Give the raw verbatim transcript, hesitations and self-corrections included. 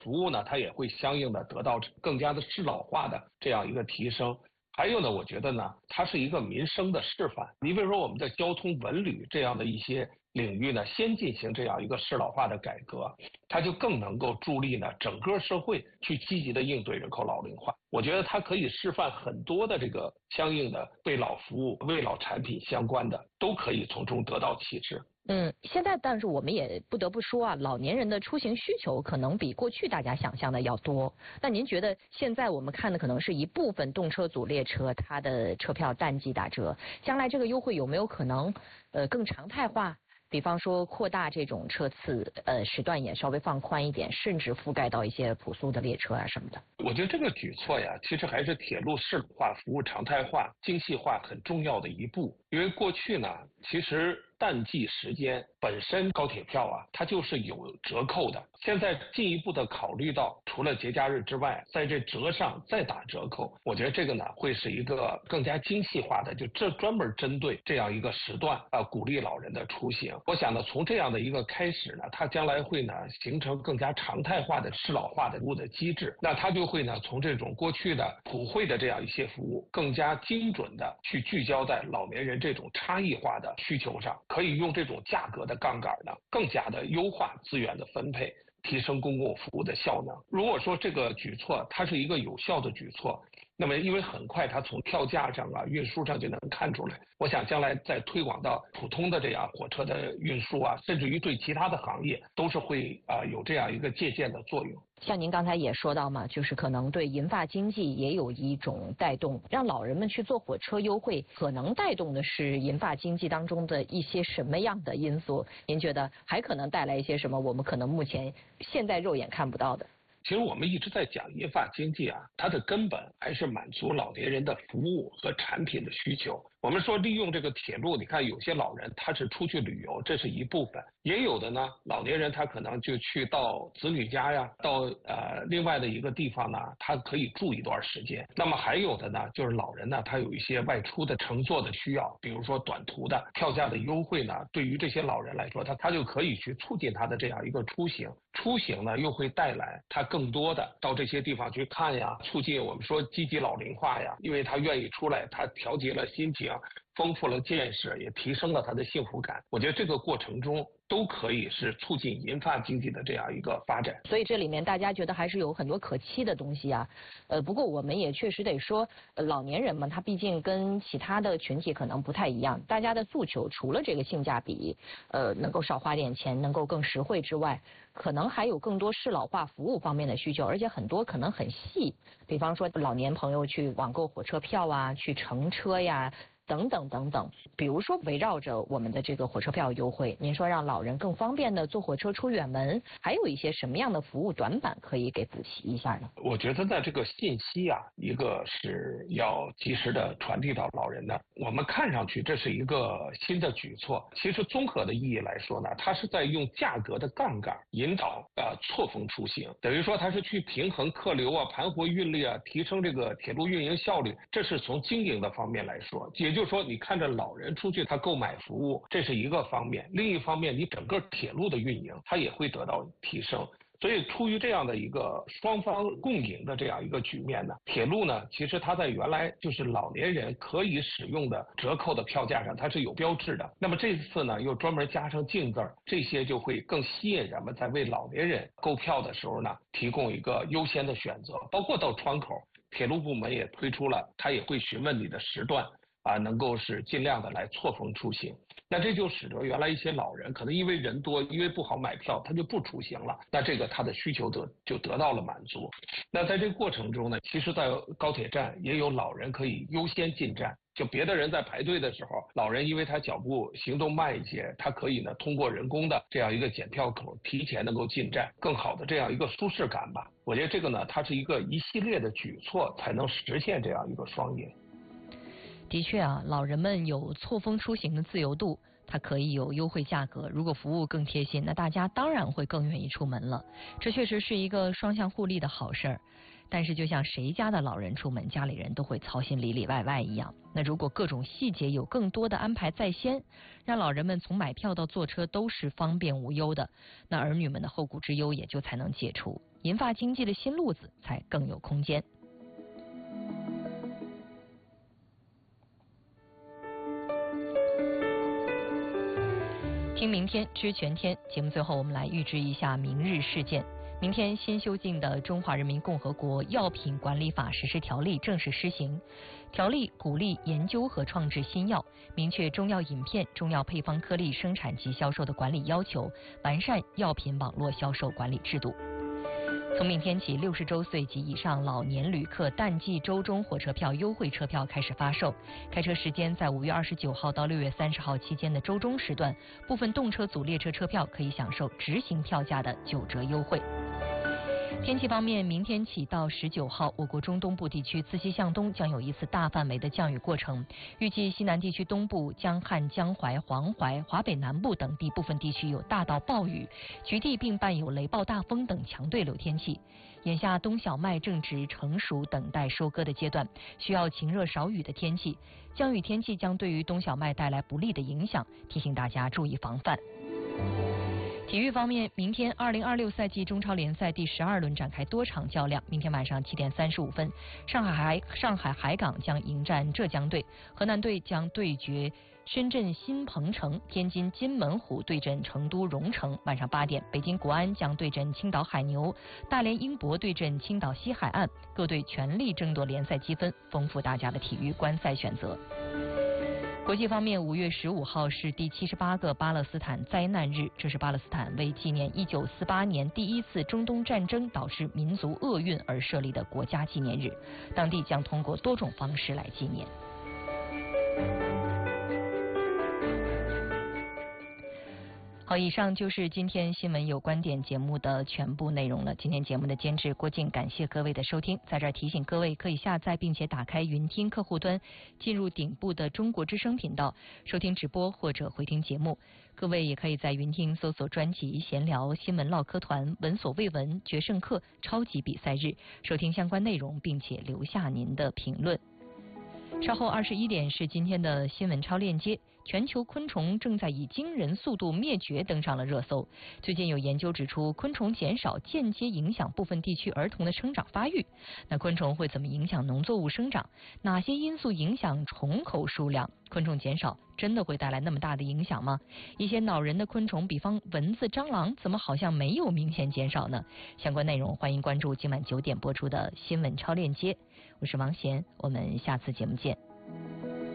服务呢，它也会相应的得到更加的适老化的这样一个提升。还有呢，我觉得呢，它是一个民生的示范。你比如说我们的交通文旅这样的一些领域呢，先进行这样一个适老化的改革，它就更能够助力呢整个社会去积极的应对人口老龄化。我觉得它可以示范很多的这个相应的为老服务、为老产品相关的，都可以从中得到启示。 嗯，现在但是我们也不得不说啊，老年人的出行需求可能比过去大家想象的要多。那您觉得现在我们看的可能是一部分动车组列车它的车票淡季打折，将来这个优惠有没有可能呃更常态化？比方说扩大这种车次，呃时段也稍微放宽一点，甚至覆盖到一些普速的列车啊什么的。 我觉得这个举措呀，其实还是铁路适老化、服务常态化、精细化很重要的一步。因为过去呢，其实淡季时间本身高铁票啊，它就是有折扣的。现在进一步的考虑到，除了节假日之外，在这折上再打折扣，我觉得这个呢会是一个更加精细化的，就这专门针对这样一个时段啊，鼓励老人的出行。我想呢，从这样的一个开始呢，它将来会呢形成更加常态化的适老化的服务的机制。那它就会呢从这种过去的普惠的这样一些服务，更加精准的去聚焦在老年人这种差异化的需求上，可以用这种价格的杠杆呢，更加的优化资源的分配，提升公共服务的效能。如果说这个举措它是一个有效的举措，那么因为很快它从票价上啊、运输上就能看出来，我想将来再推广到普通的这样火车的运输啊，甚至于对其他的行业都是会啊、呃、有这样一个借鉴的作用。 像您刚才也说到嘛，就是可能对银发经济也有一种带动，让老人们去坐火车优惠，可能带动的是银发经济当中的一些什么样的因素？您觉得还可能带来一些什么我们可能目前现在肉眼看不到的？ 其实我们一直在讲银发经济啊，它的根本还是满足老年人的服务和产品的需求。我们说利用这个铁路，你看有些老人他是出去旅游，这是一部分；也有的呢，老年人他可能就去到子女家呀，到呃另外的一个地方呢，他可以住一段时间。那么还有的呢，就是老人呢，他有一些外出的乘坐的需要，比如说短途的票价的优惠呢，对于这些老人来说，他他就可以去促进他的这样一个出行。出行呢，又会带来他更多的到这些地方去看呀，促进我们说积极老龄化呀，因为他愿意出来，他调节了心情，丰富了见识，也提升了他的幸福感。我觉得这个过程中都可以是促进银发经济的这样一个发展。 所以这里面大家觉得还是有很多可期的东西啊。呃，不过我们也确实得说，呃、老年人嘛，他毕竟跟其他的群体可能不太一样，大家的诉求除了这个性价比，呃，能够少花点钱，能够更实惠之外，可能还有更多适老化服务方面的需求，而且很多可能很细，比方说老年朋友去网购火车票啊，去乘车呀。等等等等，比如说围绕着我们的这个火车票优惠，您说让老人更方便的坐火车出远门，还有一些什么样的服务短板可以给补齐一下呢？ 我觉得呢，这个信息啊，一个是要及时的传递到老人的。我们看上去这是一个新的举措，其实综合的意义来说呢，它是在用价格的杠杆引导呃错峰出行，等于说它是去平衡客流啊、盘活运力啊，提升这个铁路运营效率。这是从经营的方面来说，也就是说，你看着老人出去他购买服务，这是一个方面；另一方面，你整个铁路的运营它也会得到提升。所以，出于这样的一个双方共赢的这样一个局面呢，铁路呢，其实它在原来就是老年人可以使用的折扣的票价上，它是有标志的。那么这次呢，又专门加上净字儿，这些就会更吸引人们在为老年人购票的时候呢，提供一个优先的选择。包括到窗口，铁路部门也推出了，他也会询问你的时段。啊，能够是尽量的来错峰出行，那这就使得原来一些老人可能因为人多，因为不好买票，他就不出行了。那这个他的需求得就得到了满足。那在这个过程中呢，其实在高铁站也有老人可以优先进站。就别的人在排队的时候，老人因为他脚步行动慢一些，他可以呢通过人工的这样一个检票口提前能够进站，更好的这样一个舒适感吧。我觉得这个呢，它是一个一系列的举措才能实现这样一个双赢。 的确啊，老人们有错峰出行的自由度，它可以有优惠价格，如果服务更贴心，那大家当然会更愿意出门了。这确实是一个双向互利的好事儿。但是就像谁家的老人出门，家里人都会操心里里外外一样，那如果各种细节有更多的安排在先，让老人们从买票到坐车都是方便无忧的，那儿女们的后顾之忧也就才能解除。 银发经济的新路子才更有空间。听明天知全天，节目最后我们来预知一下明日事件。明天新修订的《中华人民共和国药品管理法实施条例》正式施行。条例鼓励研究和创制新药，明确中药饮片、中药配方颗粒生产及销售的管理要求，完善药品网络销售管理制度。从明天起，六十周岁及以上老年旅客淡季周中火车票优惠车票开始发售。开车时间在五月二十九号到六月三十号期间的周中时段，部分动车组列车车票可以享受直行票价的九折优惠。天气方面，明天起到十九号，我国中东部地区自西向东将有一次大范围的降雨过程。预计西南地区东部、江汉、江淮、黄淮、华北南部等地部分地区有大到暴雨，局地并伴有雷暴大风等强对流天气。眼下冬小麦正值成熟等待收割的阶段，需要晴热少雨的天气。降雨天气将对于冬小麦带来不利的影响，提醒大家注意防范。体育方面，明天二零二六赛季中超联赛第十二轮展开多场较量。明天晚上七点三十五分，上海海上海海港将迎战浙江队，河南队将对决深圳新鹏城，天津金门虎对阵成都蓉城。晚上八点，北京国安将对阵青岛海牛，大连英博对阵青岛西海岸，各队全力争夺联赛积分，丰富大家的体育观赛选择。国际方面，五月十五号是第七十八个巴勒斯坦灾难日，这是巴勒斯坦为纪念一九四八年第一次中东战争导致民族厄运而设立的国家纪念日，当地将通过多种方式来纪念。好，以上就是今天新闻有观点节目的全部内容了。今天节目的监制郭靖，感谢各位的收听。在这儿提醒各位，可以下载并且打开云听客户端，进入顶部的中国之声频道，收听直播或者回听节目。各位也可以在云听搜索专辑闲聊、新闻唠嗑团、闻所未闻、决胜客、超级比赛日，收听相关内容，并且留下您的评论。稍后二十一点是今天的新闻超链接。全球昆虫正在以惊人速度灭绝登上了热搜。最近有研究指出，昆虫减少间接影响部分地区儿童的生长发育。那昆虫会怎么影响农作物生长？哪些因素影响虫口数量？昆虫减少真的会带来那么大的影响吗？一些恼人的昆虫，比方蚊子、蟑螂，怎么好像没有明显减少呢？相关内容欢迎关注今晚九点播出的新闻超链接。我是王贤，我们下次节目见。